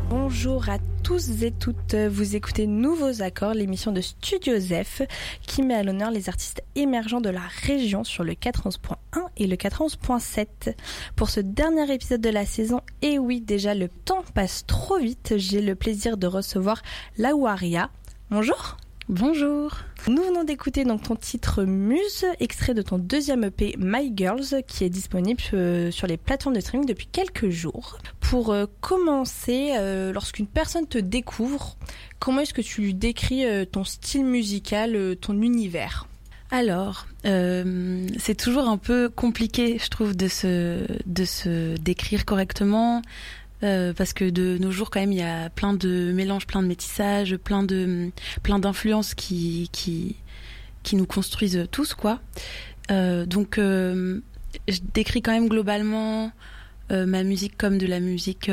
Bonjour à tous et toutes, vous écoutez Nouveaux Accords, l'émission de Studio Zef qui met à l'honneur les artistes émergents de la région sur le 91.1 et le 91.7. Pour ce dernier épisode de la saison, et oui déjà le temps passe trop vite, j'ai le plaisir de recevoir Lawaria. Bonjour. Bonjour. Nous venons d'écouter donc ton titre Muse, extrait de ton deuxième EP My Girls, qui est disponible sur les plateformes de streaming depuis quelques jours. Pour commencer, lorsqu'une personne te découvre, comment est-ce que tu lui décris ton style musical, ton univers ? Alors, c'est toujours un peu compliqué, je trouve, de se décrire correctement. Parce que de nos jours quand même il y a plein de mélanges, plein de métissages, plein d'influences qui nous construisent tous quoi. Donc je décris quand même globalement ma musique comme de la musique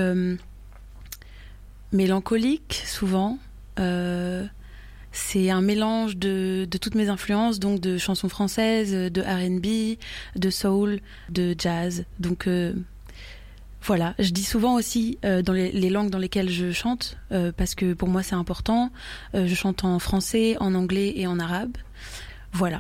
mélancolique souvent. C'est un mélange de toutes mes influences, donc de chansons françaises, de R&B, de soul, de jazz. Donc voilà, je dis souvent aussi dans les langues dans lesquelles je chante, parce que pour moi c'est important. Je chante en français, en anglais et en arabe. Voilà.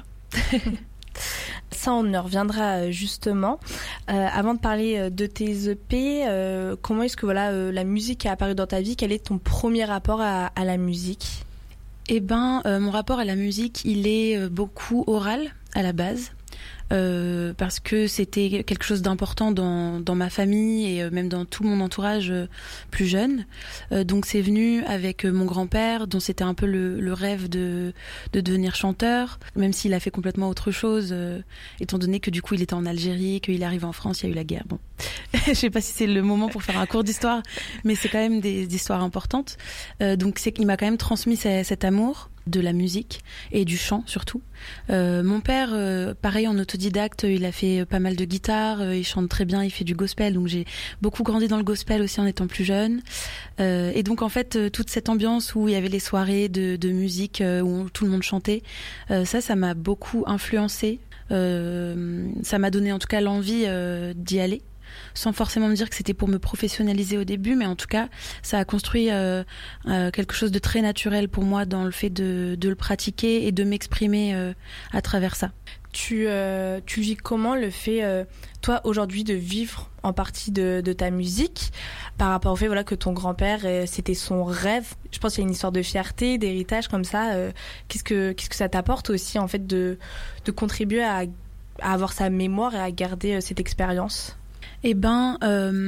Ça, on y reviendra justement. Avant de parler de tes EP, comment est-ce que la musique est apparue dans ta vie ? Quel est ton premier rapport à la musique ? Eh ben, mon rapport à la musique, il est beaucoup oral à la base. Parce que c'était quelque chose d'important dans ma famille et même dans tout mon entourage plus jeune. Donc c'est venu avec mon grand-père, dont c'était un peu le rêve de devenir chanteur, même s'il a fait complètement autre chose, étant donné que du coup il était en Algérie, qu'il est arrivé en France, il y a eu la guerre. Bon, je sais pas si c'est le moment pour faire un cours d'histoire, mais c'est quand même des histoires importantes. Donc il m'a quand même transmis cet amour de la musique et du chant surtout. Mon père, pareil en autodidacte, il a fait pas mal de guitare, il chante très bien, il fait du gospel, donc j'ai beaucoup grandi dans le gospel aussi en étant plus jeune. Et donc en fait toute cette ambiance où il y avait les soirées de musique où tout le monde chantait, ça m'a beaucoup influencée. Ça m'a donné en tout cas l'envie d'y aller, sans forcément me dire que c'était pour me professionnaliser au début, mais en tout cas ça a construit quelque chose de très naturel pour moi dans le fait de le pratiquer et de m'exprimer à travers ça. Tu vis comment le fait, toi aujourd'hui, de vivre en partie de ta musique par rapport au fait que ton grand-père, c'était son rêve. Je pense qu'il y a une histoire de fierté, d'héritage comme ça. Qu'est-ce que ça t'apporte aussi en fait de contribuer à avoir sa mémoire et à garder cette expérience ? Eh ben,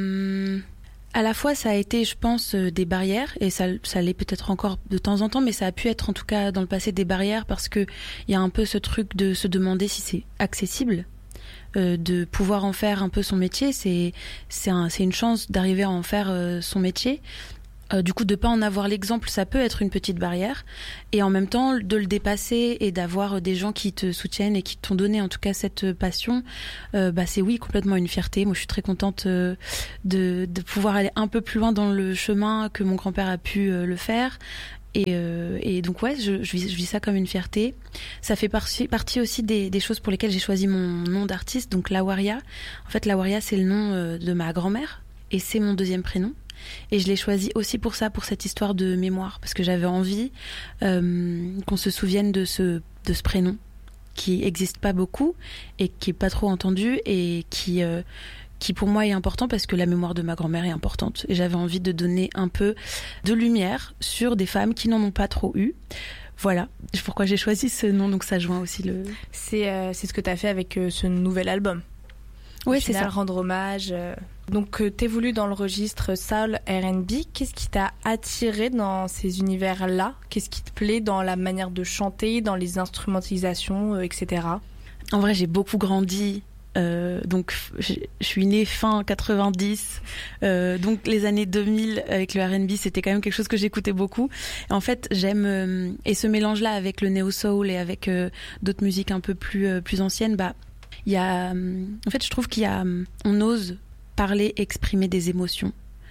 à la fois ça a été, je pense, des barrières, et ça l'est peut-être encore de temps en temps, mais ça a pu être en tout cas dans le passé des barrières, parce que il y a un peu ce truc de se demander si c'est accessible, de pouvoir en faire un peu son métier. C'est une chance d'arriver à en faire son métier. Du coup, de pas en avoir l'exemple, ça peut être une petite barrière. Et en même temps, de le dépasser et d'avoir des gens qui te soutiennent et qui t'ont donné en tout cas cette passion, c'est oui, complètement une fierté. Moi, je suis très contente de pouvoir aller un peu plus loin dans le chemin que mon grand-père a pu le faire. Et donc ouais, je vis ça comme une fierté. Ça fait partie aussi des choses pour lesquelles j'ai choisi mon nom d'artiste, donc Lawaria. En fait, Lawaria, c'est le nom de ma grand-mère et c'est mon deuxième prénom. Et je l'ai choisi aussi pour ça, pour cette histoire de mémoire, parce que j'avais envie qu'on se souvienne de ce prénom qui n'existe pas beaucoup et qui est pas trop entendu, et qui pour moi est important parce que la mémoire de ma grand-mère est importante. Et j'avais envie de donner un peu de lumière sur des femmes qui n'en ont pas trop eu. Voilà pourquoi j'ai choisi ce nom, donc ça joint aussi le... C'est ce que tu as fait avec ce nouvel album. Oui, c'est ça. Rendre hommage. Donc, t'évolues dans le registre soul R&B. Qu'est-ce qui t'a attiré dans ces univers-là ? Qu'est-ce qui te plaît dans la manière de chanter, dans les instrumentalisations, etc. En vrai, j'ai beaucoup grandi. Donc, je suis née fin 90. Donc, les années 2000 avec le R&B, c'était quand même quelque chose que j'écoutais beaucoup. Et en fait, j'aime... et ce mélange-là avec le néo-soul et avec d'autres musiques un peu plus anciennes, il y a... En fait, je trouve on ose parler, exprimer des émotions.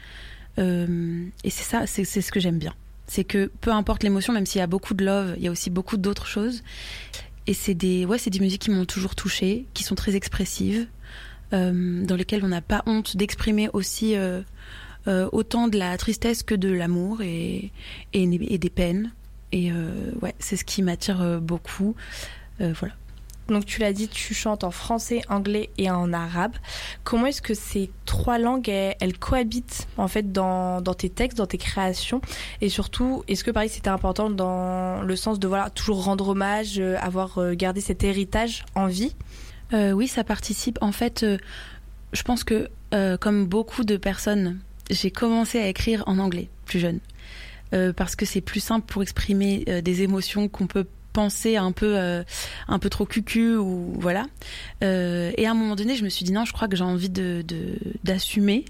Et c'est ça, c'est ce que j'aime bien. C'est que peu importe l'émotion, même s'il y a beaucoup de love, il y a aussi beaucoup d'autres choses. Et c'est des musiques qui m'ont toujours touchée, qui sont très expressives, dans lesquelles on n'a pas honte d'exprimer aussi autant de la tristesse que de l'amour et des peines. Et ouais, c'est ce qui m'attire beaucoup. Voilà. Donc tu l'as dit, tu chantes en français, anglais et en arabe. Comment est-ce que ces 3 langues, elles cohabitent en fait dans tes textes, dans tes créations? Et surtout, est-ce que pareil c'était important dans le sens de voilà, toujours rendre hommage, avoir gardé cet héritage en vie? Oui, ça participe. En fait, je pense que comme beaucoup de personnes, j'ai commencé à écrire en anglais plus jeune. Parce que c'est plus simple pour exprimer des émotions qu'on peut penser un peu trop cucu ou voilà. Et à un moment donné, je me suis dit non, je crois que j'ai envie d'assumer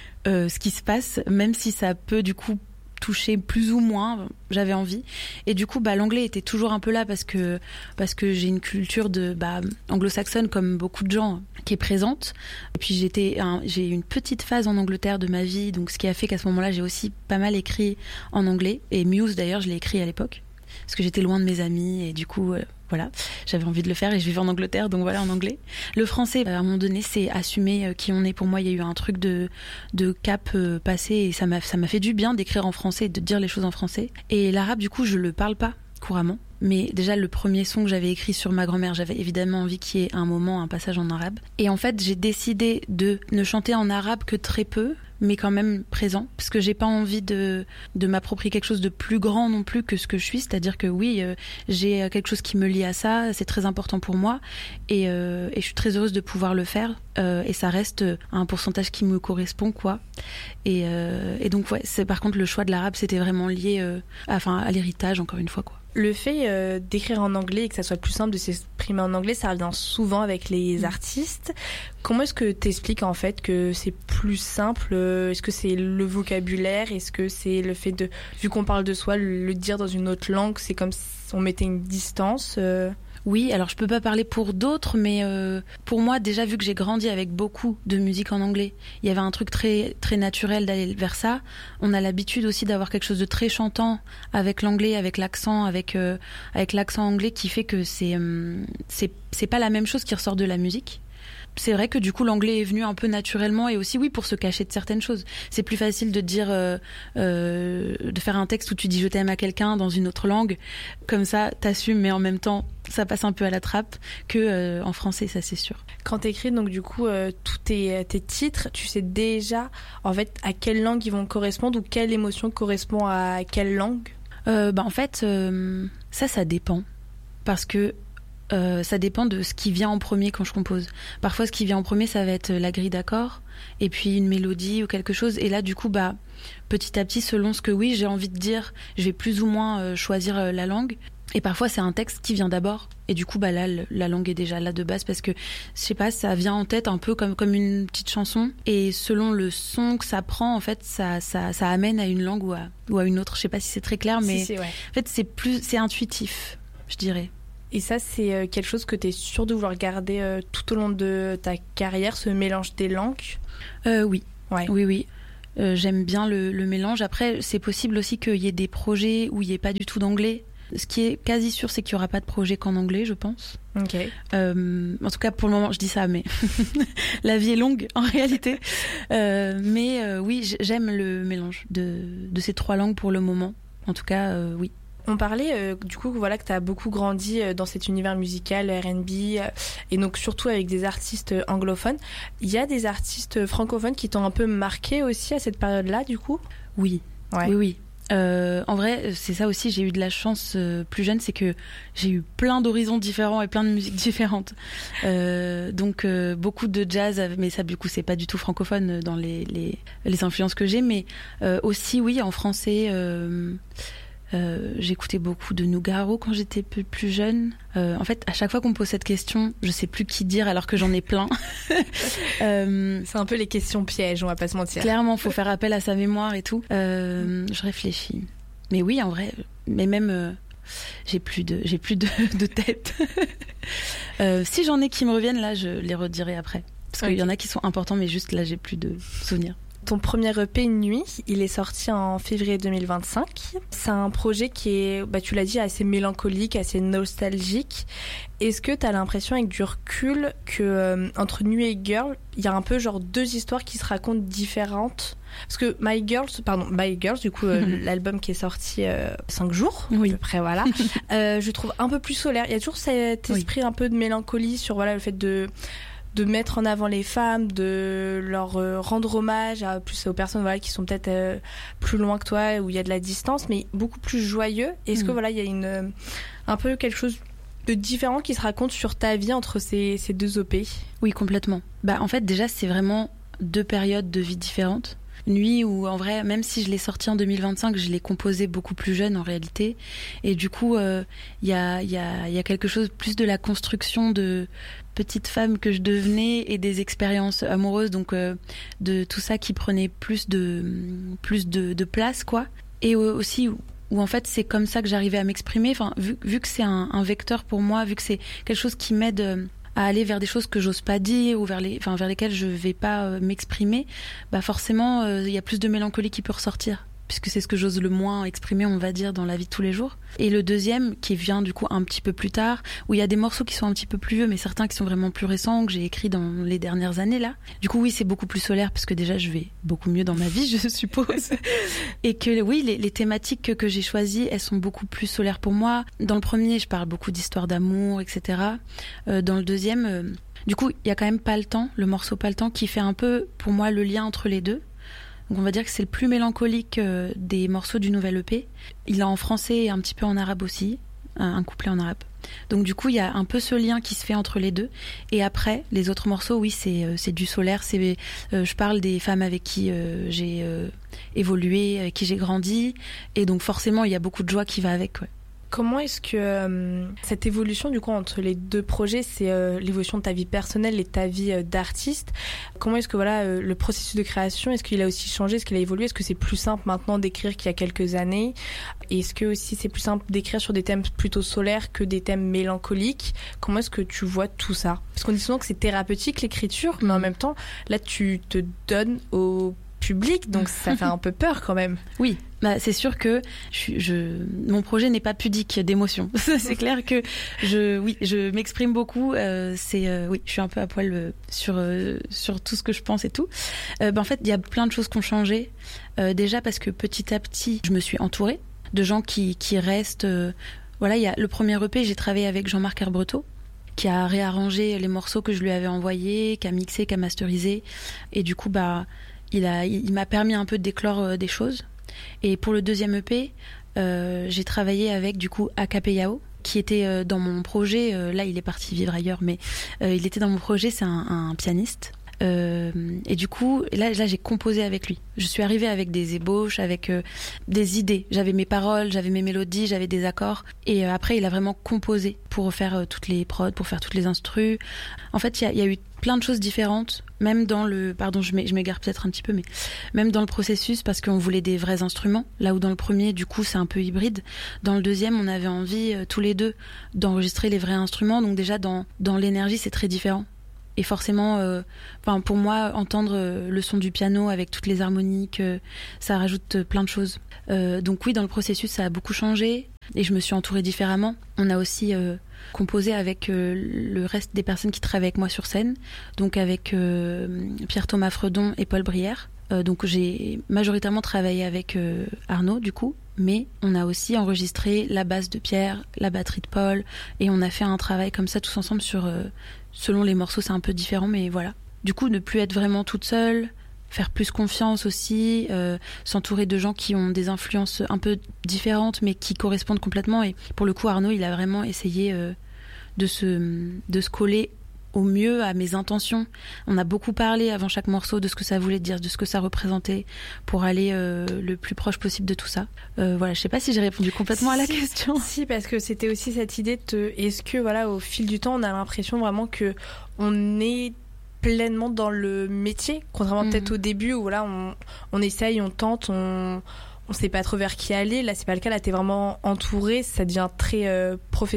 ce qui se passe, même si ça peut du coup toucher plus ou moins, j'avais envie. Et du coup, l'anglais était toujours un peu là parce que j'ai une culture anglo-saxonne comme beaucoup de gens qui est présente. Et puis j'ai eu une petite phase en Angleterre de ma vie, donc ce qui a fait qu'à ce moment-là, j'ai aussi pas mal écrit en anglais. Et Muse d'ailleurs, je l'ai écrit à l'époque parce que j'étais loin de mes amis et du coup voilà, j'avais envie de le faire et je vivais en Angleterre, donc voilà, en anglais. Le français, à un moment donné, c'est assumer qui on est. Pour moi, il y a eu un truc de cap passé et ça m'a fait du bien d'écrire en français et de dire les choses en français. Et l'arabe, du coup, je le parle pas couramment. Mais déjà, le premier son que j'avais écrit sur ma grand-mère, j'avais évidemment envie qu'il y ait un passage en arabe. Et en fait, j'ai décidé de ne chanter en arabe que très peu, mais quand même présent, parce que j'ai pas envie de m'approprier quelque chose de plus grand non plus que ce que je suis, c'est-à-dire que oui, j'ai quelque chose qui me lie à ça, c'est très important pour moi, et je suis très heureuse de pouvoir le faire, et ça reste un pourcentage qui me correspond, quoi. Et donc ouais, par contre le choix de l'arabe, c'était vraiment lié à l'héritage, encore une fois, quoi. Le fait d'écrire en anglais et que ça soit plus simple de s'exprimer en anglais, ça revient souvent avec les artistes. Comment est-ce que tu expliques en fait que c'est plus simple? Est-ce que c'est le vocabulaire? Est-ce que c'est le fait de, vu qu'on parle de soi, le dire dans une autre langue, c'est comme si on mettait une distance? Oui, alors je peux pas parler pour d'autres, mais pour moi, déjà vu que j'ai grandi avec beaucoup de musique en anglais, il y avait un truc très très naturel d'aller vers ça. On a l'habitude aussi d'avoir quelque chose de très chantant avec l'anglais, avec l'accent, avec l'accent anglais qui fait que c'est pas la même chose qui ressort de la musique. C'est vrai que du coup l'anglais est venu un peu naturellement et aussi oui pour se cacher de certaines choses. C'est plus facile de dire de faire un texte où tu dis je t'aime à quelqu'un dans une autre langue, comme ça t'assumes mais en même temps ça passe un peu à la trappe que en français, ça c'est sûr. Quand t'écris donc du coup tous tes titres, tu sais déjà en fait à quelle langue ils vont correspondre ou quelle émotion correspond à quelle langue? En fait ça dépend parce que ça dépend de ce qui vient en premier quand je compose. Parfois, ce qui vient en premier, ça va être la grille d'accords, et puis une mélodie ou quelque chose. Et là, du coup, petit à petit, selon ce que oui, j'ai envie de dire, je vais plus ou moins choisir la langue. Et parfois, c'est un texte qui vient d'abord. Et du coup, là, la langue est déjà là de base parce que, je sais pas, ça vient en tête un peu comme une petite chanson. Et selon le son que ça prend, en fait, ça amène à une langue ou à une autre. Je sais pas si c'est très clair, mais ouais. En fait, c'est intuitif, je dirais. Et ça, c'est quelque chose que tu es sûre de vouloir garder tout au long de ta carrière, ce mélange des langues? Oui. Ouais. Oui. J'aime bien le mélange. Après, c'est possible aussi qu'il y ait des projets où il n'y ait pas du tout d'anglais. Ce qui est quasi sûr, c'est qu'il n'y aura pas de projet qu'en anglais, je pense. Ok. En tout cas, pour le moment, je dis ça, mais la vie est longue, en réalité. Mais oui, j'aime le mélange de ces 3 langues pour le moment. En tout cas, oui. On parlait du coup voilà, que tu as beaucoup grandi dans cet univers musical R&B et donc surtout avec des artistes anglophones. Il y a des artistes francophones qui t'ont un peu marqué aussi à cette période-là du coup? Oui, ouais. Oui. En vrai, c'est ça aussi, j'ai eu de la chance plus jeune, c'est que j'ai eu plein d'horizons différents et plein de musiques différentes. Donc beaucoup de jazz, mais ça du coup c'est pas du tout francophone dans les influences que j'ai, mais aussi oui en français. J'écoutais beaucoup de Nougaro quand j'étais plus jeune. En fait, à chaque fois qu'on me pose cette question, je sais plus qui dire alors que j'en ai plein. C'est un peu les questions pièges, on va pas se mentir. Clairement, faut faire appel à sa mémoire et tout. Je réfléchis. Mais oui, en vrai, mais même j'ai plus de tête. Si j'en ai qui me reviennent, là, je les redirai après. Parce qu'il y en a qui sont importants, mais juste là, j'ai plus de souvenirs. Ton premier EP Nuit, il est sorti en février 2025. C'est un projet qui est, tu l'as dit, assez mélancolique, assez nostalgique. Est-ce que tu as l'impression avec du recul que entre Nuit et Girl, il y a un peu genre deux histoires qui se racontent différentes? Parce que My Girls, du coup, l'album qui est sorti 5 jours, à peu près, voilà. Je trouve un peu plus solaire. Il y a toujours cet esprit un peu de mélancolie sur le fait de mettre en avant les femmes, de leur rendre hommage plus aux personnes qui sont peut-être plus loin que toi, où il y a de la distance, mais beaucoup plus joyeux. Est-ce que il y a un peu quelque chose de différent qui se raconte sur ta vie entre ces deux EP? Oui, complètement. En fait, déjà, c'est vraiment deux périodes de vie différentes. Nuit où, en vrai, même si je l'ai sorti en 2025, je l'ai composé beaucoup plus jeune en réalité. Et du coup, il y a quelque chose plus de la construction de petite femme que je devenais et des expériences amoureuses, donc de tout ça qui prenait plus de place, quoi. Et aussi où en fait c'est comme ça que j'arrivais à m'exprimer. Enfin, vu que c'est un vecteur pour moi, vu que c'est quelque chose qui m'aide à aller vers des choses que j'ose pas dire ou vers lesquelles je vais pas m'exprimer, forcément il y a plus de mélancolie qui peut ressortir, puisque c'est ce que j'ose le moins exprimer, on va dire, dans la vie de tous les jours. Et le deuxième, qui vient du coup un petit peu plus tard, où il y a des morceaux qui sont un petit peu plus vieux, mais certains qui sont vraiment plus récents, que j'ai écrits dans les dernières années, là. Du coup, oui, c'est beaucoup plus solaire, parce que déjà, je vais beaucoup mieux dans ma vie, je suppose. Et que, oui, les thématiques que j'ai choisies, elles sont beaucoup plus solaires pour moi. Dans le premier, je parle beaucoup d'histoires d'amour, etc. Dans le deuxième, du coup, il y a quand même Pas le temps, le morceau Pas le temps, qui fait un peu, pour moi, le lien entre les deux. Donc on va dire que c'est le plus mélancolique des morceaux du nouvel EP. Il est en français et un petit peu en arabe aussi, un couplet en arabe. Donc du coup il y a un peu ce lien qui se fait entre les deux. Et après les autres morceaux, oui, c'est du solaire. Je parle des femmes avec qui j'ai évolué, avec qui j'ai grandi, et donc forcément il y a beaucoup de joie qui va avec. Ouais. Comment est-ce que cette évolution du coup entre les deux projets, c'est l'évolution de ta vie personnelle et ta vie d'artiste, comment est-ce que le processus de création, est-ce qu'il a aussi changé, est-ce qu'il a évolué, est-ce que c'est plus simple maintenant d'écrire qu'il y a quelques années, et est-ce que aussi c'est plus simple d'écrire sur des thèmes plutôt solaires que des thèmes mélancoliques? Comment est-ce que tu vois tout ça? Parce qu'on dit souvent que c'est thérapeutique l'écriture, mais en même temps là tu te donnes au public, donc ça fait un peu peur quand même. Oui, c'est sûr que mon projet n'est pas pudique d'émotion. C'est clair que je m'exprime beaucoup. Je suis un peu à poil sur tout ce que je pense et tout. En fait, il y a plein de choses qui ont changé. Déjà parce que petit à petit, je me suis entourée de gens qui restent. Il y a le premier EP, j'ai travaillé avec Jean-Marc Herbretot, qui a réarrangé les morceaux que je lui avais envoyés, qui a mixé, qui a masterisé, et du coup il m'a permis un peu d'éclore des choses. Et pour le deuxième EP, j'ai travaillé avec du coup Akapeyao, qui était dans mon projet. Là, il est parti vivre ailleurs, mais il était dans mon projet. C'est un pianiste. Et du coup, là, j'ai composé avec lui. Je suis arrivée avec des ébauches, avec des idées. J'avais mes paroles, j'avais mes mélodies, j'avais des accords. Et après, il a vraiment composé pour faire toutes les prods, pour faire toutes les instrus. En fait, il y a eu plein de choses différentes, même dans le... Pardon, je m'égare peut-être un petit peu, mais même dans le processus, parce qu'on voulait des vrais instruments, là où dans le premier, du coup, c'est un peu hybride. Dans le deuxième, on avait envie, tous les deux, d'enregistrer les vrais instruments, donc déjà, dans l'énergie, c'est très différent. Et forcément, pour moi, entendre le son du piano avec toutes les harmoniques, ça rajoute plein de choses. Donc oui, dans le processus, ça a beaucoup changé, et je me suis entourée différemment. On a aussi composé avec le reste des personnes qui travaillent avec moi sur scène, donc avec Pierre-Thomas Fredon et Paul Brière. Donc j'ai majoritairement travaillé avec Arnaud, du coup, mais on a aussi enregistré la basse de Pierre, la batterie de Paul, et on a fait un travail comme ça tous ensemble sur... selon les morceaux, c'est un peu différent, mais voilà. Du coup, ne plus être vraiment toute seule, faire plus confiance aussi, s'entourer de gens qui ont des influences un peu différentes, mais qui correspondent complètement. Et pour le coup, Arnaud, il a vraiment essayé de se coller au mieux à mes intentions. On a beaucoup parlé avant chaque morceau de ce que ça voulait dire, de ce que ça représentait, pour aller le plus proche possible de tout ça. Je sais pas si j'ai répondu complètement à la question. Si, parce que c'était aussi cette idée de est-ce que au fil du temps, on a l'impression vraiment que on est pleinement dans le métier, contrairement peut-être au début où on essaye, on tente, on sait pas trop vers qui aller. Là, c'est pas le cas. Là, t'es vraiment entouré, ça devient très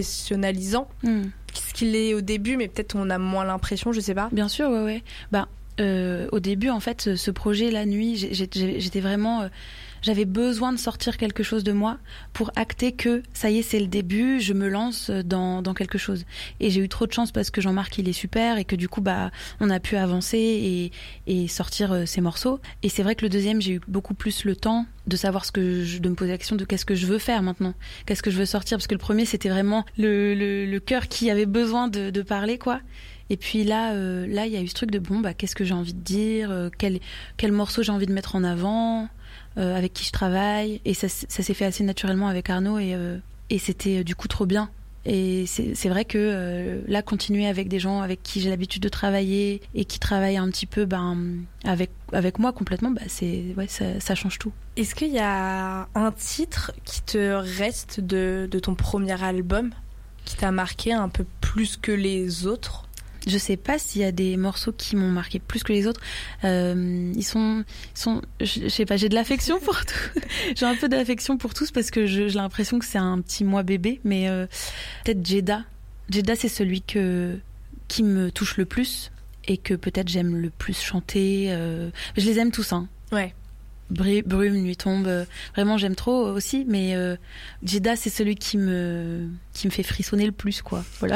professionnalisant. Ce qu'il est au début, mais peut-être on a moins l'impression, je sais pas. Bien sûr, ouais. Au début, en fait, ce projet, la nuit, j'étais vraiment... j'avais besoin de sortir quelque chose de moi pour acter que ça y est, c'est le début, je me lance dans quelque chose. Et j'ai eu trop de chance parce que Jean-Marc, il est super et que du coup, on a pu avancer et sortir ces morceaux. Et c'est vrai que le deuxième, j'ai eu beaucoup plus le temps de savoir de me poser la question de qu'est-ce que je veux faire maintenant, qu'est-ce que je veux sortir, parce que le premier, c'était vraiment le cœur qui avait besoin de parler, quoi. Et puis là, il y a eu ce truc de qu'est-ce que j'ai envie de dire, quel morceau j'ai envie de mettre en avant, avec qui je travaille. Et ça s'est fait assez naturellement avec Arnaud et c'était du coup trop bien. Et c'est vrai que là, continuer avec des gens avec qui j'ai l'habitude de travailler et qui travaillent un petit peu avec moi complètement, ça change tout. Est-ce qu'il y a un titre qui te reste de ton premier album qui t'a marqué un peu plus que les autres ? Je sais pas s'il y a des morceaux qui m'ont marqué plus que les autres. Ils sont, je sais pas, j'ai de l'affection pour tout. J'ai un peu d'affection pour tous parce que j'ai l'impression que c'est un petit moi bébé. Mais peut-être Jeddah. Jeddah, c'est celui qui me touche le plus et que peut-être j'aime le plus chanter. Je les aime tous, hein. Ouais. Brume, Nuit tombe, vraiment j'aime trop aussi. Mais Jeddah, c'est celui qui me fait frissonner le plus, quoi. Voilà.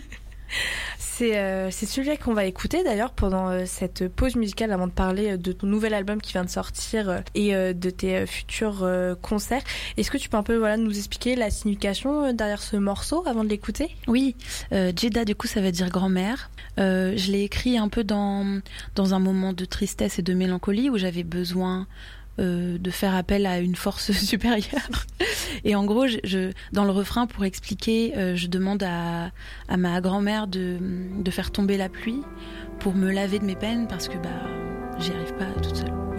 C'est celui-là qu'on va écouter d'ailleurs pendant cette pause musicale avant de parler de ton nouvel album qui vient de sortir et de tes futurs concerts. Est-ce que tu peux un peu nous expliquer la signification derrière ce morceau avant de l'écouter ? Oui, Jeddah du coup ça veut dire grand-mère. Je l'ai écrit un peu dans un moment de tristesse et de mélancolie où j'avais besoin de faire appel à une force supérieure. Et en gros, dans le refrain, pour expliquer, je demande à ma grand-mère de faire tomber la pluie pour me laver de mes peines parce que j'y arrive pas toute seule.